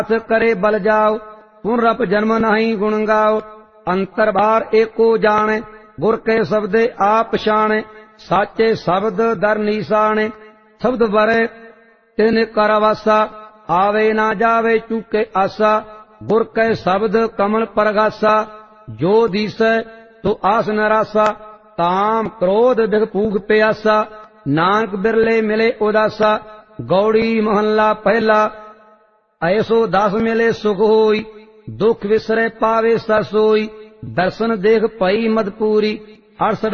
करे बल जाओ, पुनरप जन्म नहीं गुण गाओ। अंतर बार एको जाने, गुर के शब्दे आप शाने। साचे शब्द दर निशाने, शब्द बरे तिन करवासा। आवे ना जावे चूके आसा, गुर के शब्द कमल परगासा। जो दिसै तो आस नरासा, ताम क्रोध बिग भूख प्यासा। नानक बिरले मिले उदासा, गौड़ी महला पहला। ऐसो दास मिले सुख होई, दुख विसरे पावे ससोई। दर्शन देख पई मदपूरी, 68